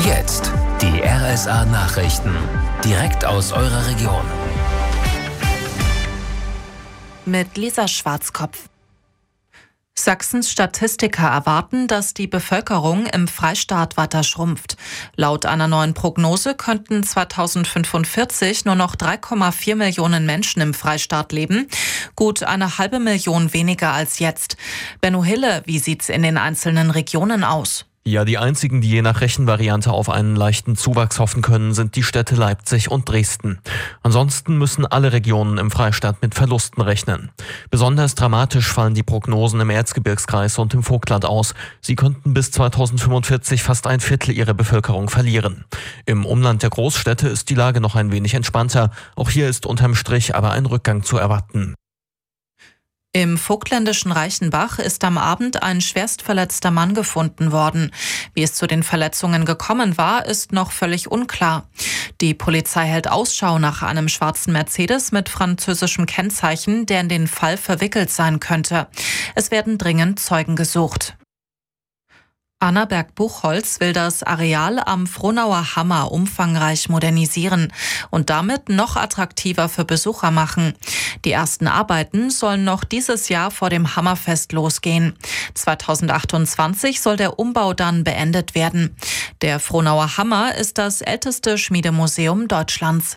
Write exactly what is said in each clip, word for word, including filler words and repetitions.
Jetzt die R S A-Nachrichten. Direkt aus eurer Region. Mit Lisa Schwarzkopf. Sachsens Statistiker erwarten, dass die Bevölkerung im Freistaat weiter schrumpft. Laut einer neuen Prognose könnten zweitausendfünfundvierzig nur noch drei Komma vier Millionen Menschen im Freistaat leben. Gut eine halbe Million weniger als jetzt. Benno Hille, wie sieht's in den einzelnen Regionen aus? Ja, die einzigen, die je nach Rechenvariante auf einen leichten Zuwachs hoffen können, sind die Städte Leipzig und Dresden. Ansonsten müssen alle Regionen im Freistaat mit Verlusten rechnen. Besonders dramatisch fallen die Prognosen im Erzgebirgskreis und im Vogtland aus. Sie könnten bis zweitausendfünfundvierzig fast ein Viertel ihrer Bevölkerung verlieren. Im Umland der Großstädte ist die Lage noch ein wenig entspannter. Auch hier ist unterm Strich aber ein Rückgang zu erwarten. Im vogtländischen Reichenbach ist am Abend ein schwerst verletzter Mann gefunden worden. Wie es zu den Verletzungen gekommen war, ist noch völlig unklar. Die Polizei hält Ausschau nach einem schwarzen Mercedes mit französischem Kennzeichen, der in den Fall verwickelt sein könnte. Es werden dringend Zeugen gesucht. Annaberg-Buchholz will das Areal am Frohnauer Hammer umfangreich modernisieren und damit noch attraktiver für Besucher machen. Die ersten Arbeiten sollen noch dieses Jahr vor dem Hammerfest losgehen. zweitausendachtundzwanzig soll der Umbau dann beendet werden. Der Frohnauer Hammer ist das älteste Schmiedemuseum Deutschlands.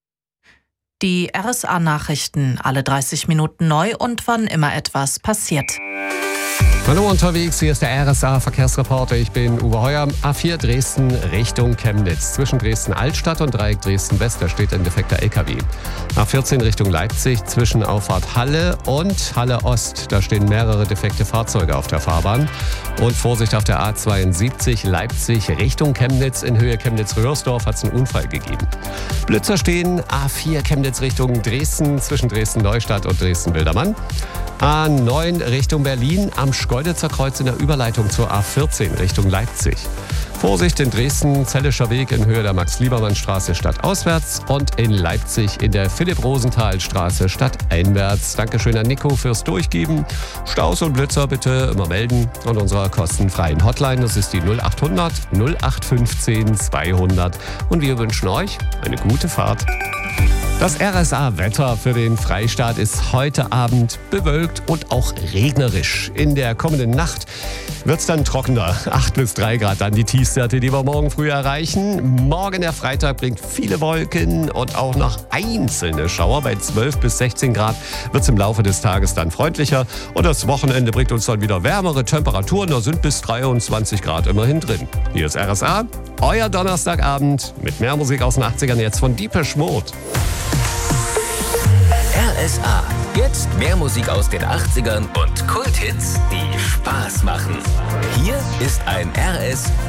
Die R S A-Nachrichten, alle dreißig Minuten neu und wann immer etwas passiert. Hallo unterwegs, hier ist der R S A-Verkehrsreporter. Ich bin Uwe Heuer. A vier Dresden Richtung Chemnitz. Zwischen Dresden-Altstadt und Dreieck Dresden-West, da steht ein defekter L K W. A vierzehn Richtung Leipzig zwischen Auffahrt Halle und Halle-Ost. Da stehen mehrere defekte Fahrzeuge auf der Fahrbahn. Und Vorsicht auf der A zweiundsiebzig Leipzig Richtung Chemnitz. In Höhe Chemnitz-Röhrsdorf hat es einen Unfall gegeben. Blitzer stehen A vier Chemnitz Richtung Dresden zwischen Dresden-Neustadt und Dresden-Wildermann. A neun Richtung Berlin am Schkeuditzer Kreuz in der Überleitung zur A vierzehn Richtung Leipzig. Vorsicht in Dresden, Zellischer Weg in Höhe der Max-Liebermann-Straße stadtauswärts und in Leipzig in der Philipp-Rosenthal-Straße stadteinwärts. Dankeschön an Nico fürs Durchgeben. Staus und Blitzer bitte immer melden an unserer kostenfreien Hotline. Das ist die null achthundert null acht fünfzehn zweihundert. Und wir wünschen euch eine gute Fahrt. Das R S A-Wetter für den Freistaat ist heute Abend bewölkt und auch regnerisch. In der kommenden Nacht wird es dann trockener. acht bis drei Grad dann die Tiefstwerte, die wir morgen früh erreichen. Morgen der Freitag bringt viele Wolken und auch noch einzelne Schauer. Bei zwölf bis sechzehn Grad wird es im Laufe des Tages dann freundlicher. Und das Wochenende bringt uns dann wieder wärmere Temperaturen. Da sind bis dreiundzwanzig Grad immerhin drin. Hier ist R S A, euer Donnerstagabend mit mehr Musik aus den achtzigern jetzt von Depeche Mode. R S A. Jetzt mehr Musik aus den achtzigern und Kulthits, die Spaß machen. Hier ist ein R S